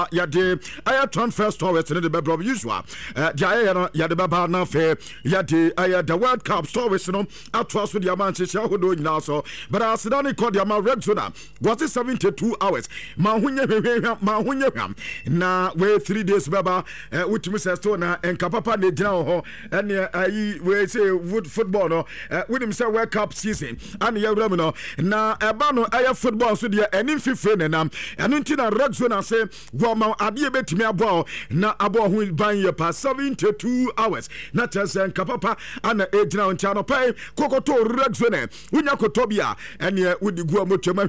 yade aya transfer stories in the bebro usual dia ya de baba na fe yade aya the World Cup stories no atwas with the Manchester hodo nyina so but asidani called the Red Zone was it 72 hours ma hunya na we 3 days baba with Mr. Stone and kapapa ne gina ho and ayi we say wood football no with him say World Cup season and ya no na eba no aya football so dia enim fife ne nam eno ntina Red Zone say ma ade betimi abo na abo ho ban ye pa 72 hours na tese kapapa ana ejina ontia no pai kokoto Red Zone unya kotobia ene wudi gu amotwama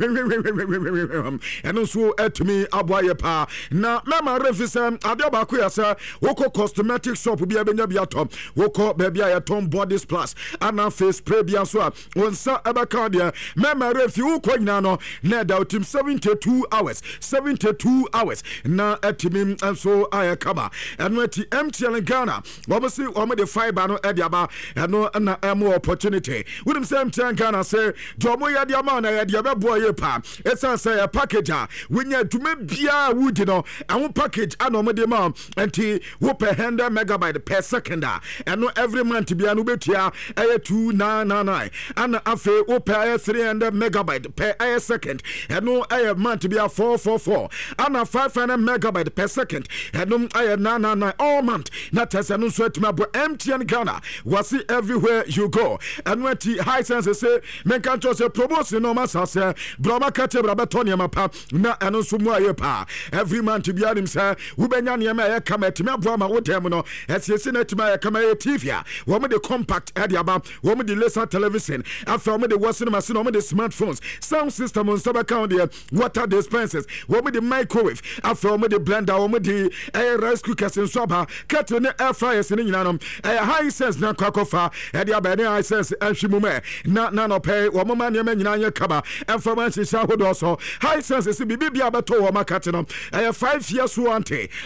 eno so etimi abo ye pa na mama refisem ade ba ko yasa woko cosmetic shop bia benya bia tom woko ba bia ya tom body splash ana face spray bia so a wonsa abaka dia mama refi woko nyina no na da utim 72 hours na etimi so ayakaba eno eti MTN Ghana obviously omo the fiber no e dia ba eno na emo opportunity wouldn't say MTN Ghana say jomo ya dia ma na ya dia be boy ye pa esa say a package a wenya duma bia wudi no eno package ana omo de ma enti wo per 100 megabyte per second eno every month bia no betua e 2999 ana afa wo per 300 megabyte per second eno e month bia 444 ana 500 megabyte per second eno e 999 all month na tesa no so atuma bo MTN Ghana was it everywhere you go eno ati high sense say men can just promotion no massa say broma kate braba tonia mapa na eno so mu aye pa every month bia nim say wo benya ne ma ye kama atuma bo ma wo dem no esiesi na atuma ye kama ye TV a wo me the compact ediaba wo me the laser television afa wo me the washing machine wo me the smartphones sound system on sub account there water dispensers wo me the microwave afa wo me the blender wo me the rice cookers in soba kettle ne air fryers ni nyina no high sense na kwakofa ediaba ne high sense ahwimume na no pay wo mama ne ma nyina ye kaba information sha hodo so high sense se bibia beto wo makate no 5 years warranty